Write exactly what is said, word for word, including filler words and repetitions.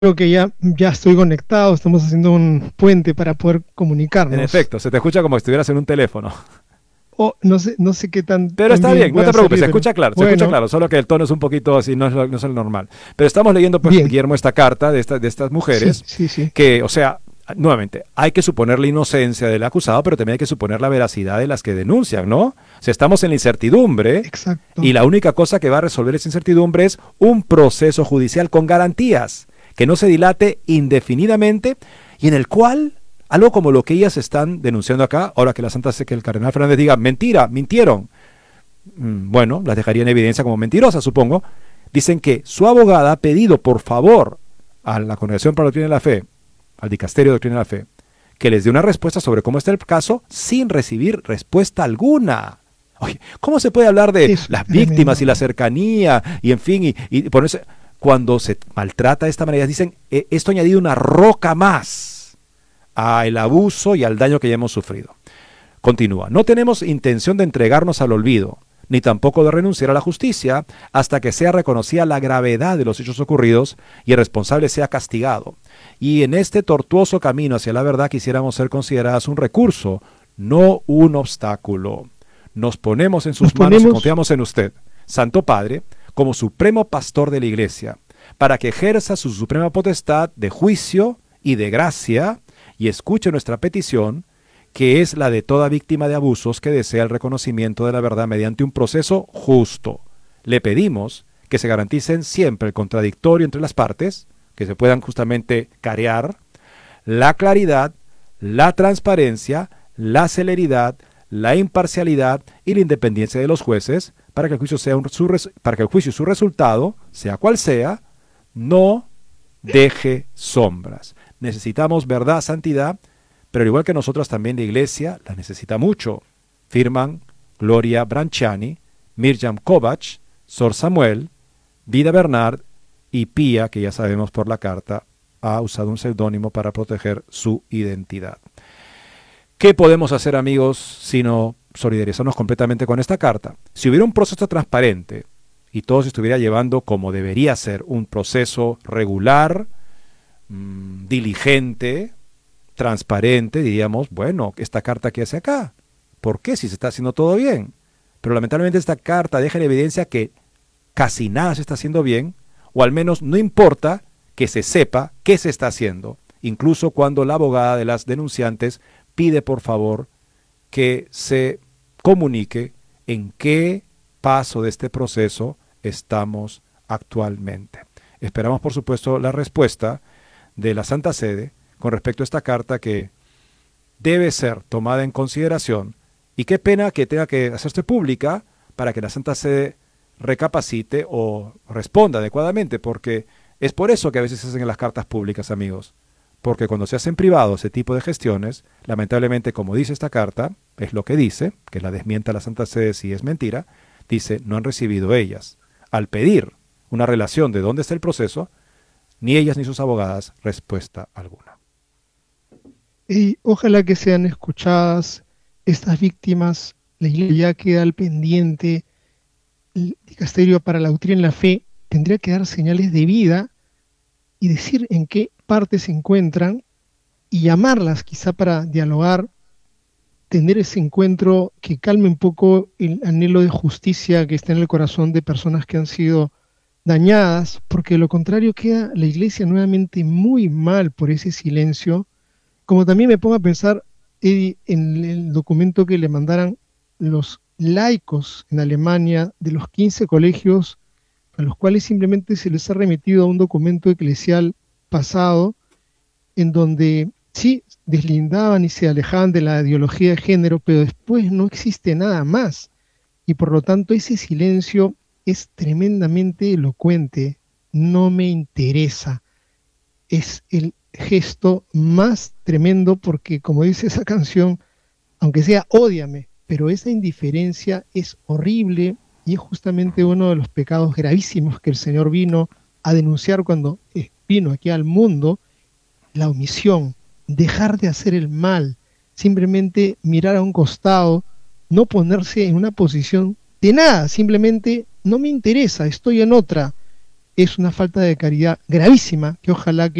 Creo que ya, ya estoy conectado, estamos haciendo un puente para poder En comunicarnos. efecto, se te escucha como si estuvieras en un teléfono. O no sé, no sé qué tan, Pero tan está bien bien, no te pueda preocupes, salir, se pero escucha claro, se escucha bueno, claro, solo que el tono es un poquito así, no es, lo- no es el normal. Pero estamos leyendo, pues, bien, Guillermo, esta carta de, esta- de estas sí, mujeres, sí, sí, que, o sea, nuevamente, hay que suponer la inocencia del acusado, pero también hay que suponer la veracidad de las que denuncian, ¿no? O sea, estamos en la incertidumbre y exacto. la única cosa que va a resolver esa incertidumbre es un proceso judicial con garantías, que no se dilate indefinidamente y en el cual algo como lo que ellas están denunciando acá, ahora que la Santa que el cardenal Fernández diga, mentira, mintieron, mm, bueno, las dejaría en evidencia como mentirosas, supongo. Dicen que su abogada ha pedido, por favor, a la Congregación para la Doctrina de la Fe, al Dicasterio de Doctrina de la Fe, que les dé una respuesta sobre cómo está el caso sin recibir respuesta alguna. Oye, ¿cómo se puede hablar de Eso es las víctimas tremendo. y la cercanía y en fin, y, y ponerse... Cuando se maltrata de esta manera, dicen, eh, esto ha añadido una roca más al abuso y al daño que ya hemos sufrido. Continúa, no tenemos intención de entregarnos al olvido, ni tampoco de renunciar a la justicia hasta que sea reconocida la gravedad de los hechos ocurridos y el responsable sea castigado. Y en este tortuoso camino hacia la verdad quisiéramos ser consideradas un recurso, no un obstáculo. Nos ponemos en Nos sus manos y ponemos, confiamos en usted, Santo Padre, como supremo pastor de la Iglesia, para que ejerza su suprema potestad de juicio y de gracia y escuche nuestra petición, que es la de toda víctima de abusos que desea el reconocimiento de la verdad mediante un proceso justo. Le pedimos que se garanticen siempre el contradictorio entre las partes, que se puedan justamente carear, la claridad, la transparencia, la celeridad, la imparcialidad y la independencia de los jueces, para que el juicio sea un, su res, para que el juicio y su resultado, sea cual sea, no deje sombras. Necesitamos verdad, santidad, pero al igual que nosotros también la Iglesia la necesita mucho. Firman Gloria Branchiani, Mirjam Kovac, Sor Samuel, Vida Bernard y Pía, que ya sabemos por la carta, ha usado un seudónimo para proteger su identidad. ¿Qué podemos hacer, amigos, sino solidarizarnos completamente con esta carta? Si hubiera un proceso transparente y todo se estuviera llevando como debería ser, un proceso regular, mmm, diligente, transparente, diríamos, bueno, esta carta que hace acá, ¿por qué si se está haciendo todo bien? Pero lamentablemente esta carta deja en evidencia que casi nada se está haciendo bien, o al menos no importa que se sepa qué se está haciendo, incluso cuando la abogada de las denunciantes pide por favor que se comunique en qué paso de este proceso estamos actualmente. Esperamos, por supuesto, la respuesta de la Santa Sede con respecto a esta carta que debe ser tomada en consideración, y qué pena que tenga que hacerse pública para que la Santa Sede recapacite o responda adecuadamente, porque es por eso que a veces se hacen las cartas públicas, amigos, porque cuando se hacen privados ese tipo de gestiones, lamentablemente, como dice esta carta, es lo que dice, que la desmienta la Santa Sede si es mentira, dice, no han recibido ellas, al pedir una relación de dónde está el proceso, ni ellas ni sus abogadas respuesta alguna. y ojalá que sean escuchadas estas víctimas, la iglesia ya queda al pendiente, el dicasterio para la doctrina en la fe tendría que dar señales de vida y decir en qué parte se encuentran y llamarlas quizá para dialogar, tener ese encuentro que calme un poco el anhelo de justicia que está en el corazón de personas que han sido dañadas, porque de lo contrario queda la iglesia nuevamente muy mal por ese silencio. Como también me pongo a pensar, Eddie, en el documento que le mandaran los laicos en Alemania de los quince colegios a los cuales simplemente se les ha remitido a un documento eclesial pasado en donde sí deslindaban y se alejaban de la ideología de género, pero después no existe nada más. Y por lo tanto ese silencio es tremendamente elocuente. No me interesa. Es el gesto más tremendo porque, como dice esa canción, aunque sea ódiame, pero esa indiferencia es horrible y es justamente uno de los pecados gravísimos que el Señor vino a denunciar cuando vino aquí al mundo, la omisión, dejar de hacer el mal, simplemente mirar a un costado, no ponerse en una posición de nada, simplemente no me interesa, estoy en otra. es una falta de caridad gravísima que ojalá que